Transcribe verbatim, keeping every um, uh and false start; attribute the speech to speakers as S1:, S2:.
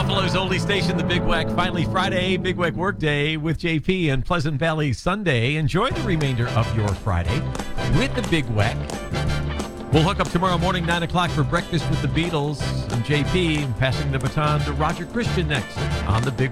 S1: Buffalo's oldie station, the Big Wack. Finally Friday, Big Wack Workday with J P and Pleasant Valley Sunday. Enjoy the remainder of your Friday with the Big Wack. We'll hook up tomorrow morning, nine o'clock for Breakfast with the Beatles. I'm J P, passing the baton to Roger Christian next on the Big